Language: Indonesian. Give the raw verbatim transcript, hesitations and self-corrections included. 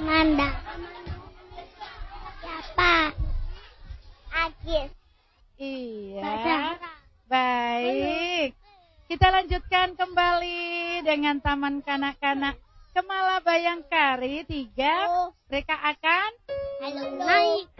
Amanda. Siapa? Agis. Iya. Baik. Kita lanjutkan kembali dengan Taman Kanak-kanak Kemala Bayangkari tiga. Mereka akan Halo, naik